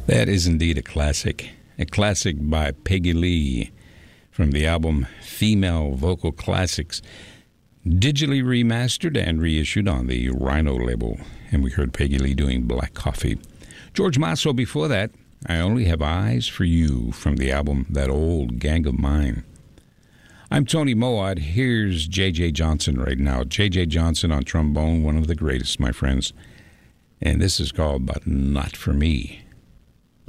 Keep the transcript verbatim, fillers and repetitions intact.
That is indeed a classic. A classic by Peggy Lee from the album Female Vocal Classics, digitally remastered and reissued on the Rhino label. And we heard Peggy Lee doing Black Coffee. George Masso before that, I Only Have Eyes for You from the album That Old Gang of Mine. I'm Tony Moad. Here's J J Johnson right now. J J Johnson on trombone, one of the greatest, my friends. And this is called But Not For Me.